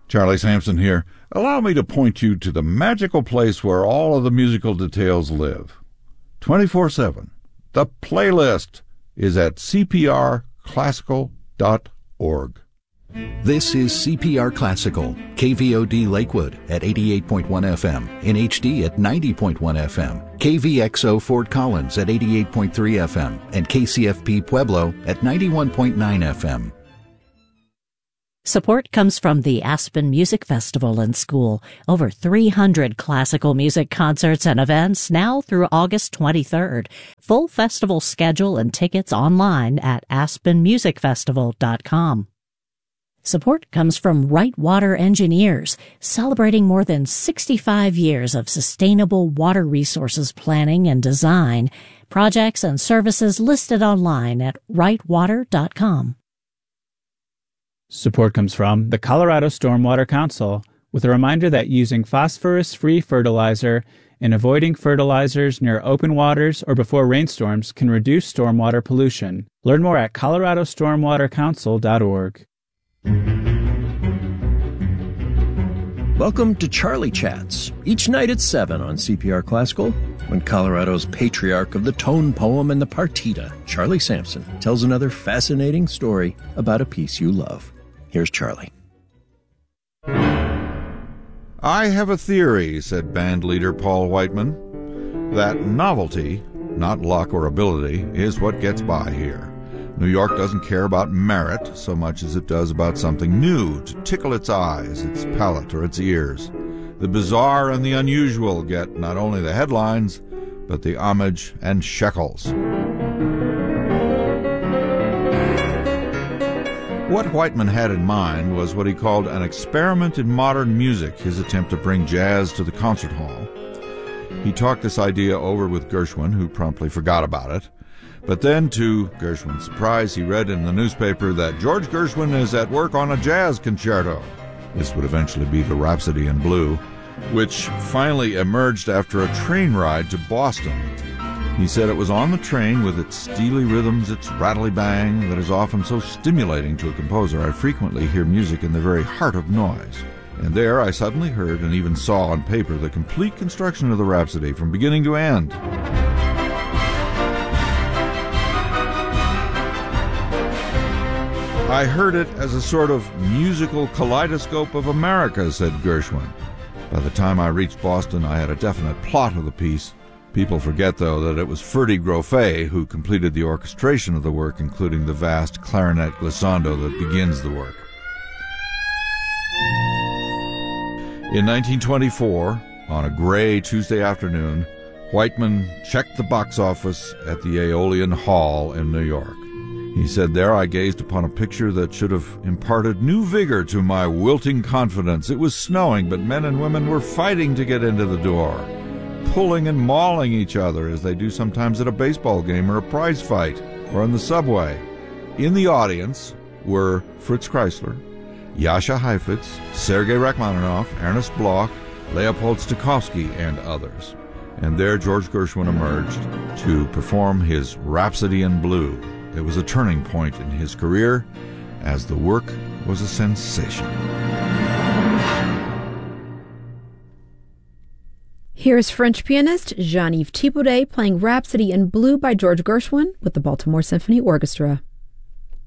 Charlie Sampson here. Allow me to point you to the magical place where all of the musical details live. 24/7. The playlist is at cprclassical.org. This is CPR Classical, KVOD Lakewood at 88.1 FM, in HD at 90.1 FM, KVXO Fort Collins at 88.3 FM, and KCFP Pueblo at 91.9 FM. Support comes from the Aspen Music Festival and School. Over 300 classical music concerts and events now through August 23rd. Full festival schedule and tickets online at aspenmusicfestival.com. Support comes from Wright Water Engineers, celebrating more than 65 years of sustainable water resources planning and design. Projects and services listed online at wrightwater.com. Support comes from the Colorado Stormwater Council, with a reminder that using phosphorus-free fertilizer and avoiding fertilizers near open waters or before rainstorms can reduce stormwater pollution. Learn more at coloradostormwatercouncil.org. Welcome to Charlie Chats, each night at 7 on CPR Classical, when Colorado's patriarch of the tone poem and the partita, Charlie Sampson, tells another fascinating story about a piece you love. Here's Charlie. I have a theory, said band leader Paul Whiteman, that novelty, not luck or ability, is what gets by here. New York doesn't care about merit so much as it does about something new to tickle its eyes, its palate, or its ears. The bizarre and the unusual get not only the headlines, but the homage and shekels. What Whiteman had in mind was what he called an experiment in modern music, his attempt to bring jazz to the concert hall. He talked this idea over with Gershwin, who promptly forgot about it. But then, to Gershwin's surprise, he read in the newspaper that George Gershwin is at work on a jazz concerto. This would eventually be the Rhapsody in Blue, which finally emerged after a train ride to Boston. He said it was on the train with its steely rhythms, its rattly bang, that is often so stimulating to a composer. I frequently hear music in the very heart of noise. And there I suddenly heard and even saw on paper the complete construction of the Rhapsody from beginning to end. I heard it as a sort of musical kaleidoscope of America, said Gershwin. By the time I reached Boston, I had a definite plot of the piece. People forget, though, that it was Ferdy Grofé who completed the orchestration of the work, including the vast clarinet glissando that begins the work. In 1924, on a gray Tuesday afternoon, Whiteman checked the box office at the Aeolian Hall in New York. He said, there I gazed upon a picture that should have imparted new vigor to my wilting confidence. It was snowing, but men and women were fighting to get into the door, pulling and mauling each other as they do sometimes at a baseball game or a prize fight or on the subway. In the audience were Fritz Kreisler, Jascha Heifetz, Sergei Rachmaninoff, Ernest Bloch, Leopold Stokowski, and others. And there George Gershwin emerged to perform his Rhapsody in Blue. It was a turning point in his career, as the work was a sensation. Here's French pianist Jean-Yves Thibaudet playing Rhapsody in Blue by George Gershwin with the Baltimore Symphony Orchestra.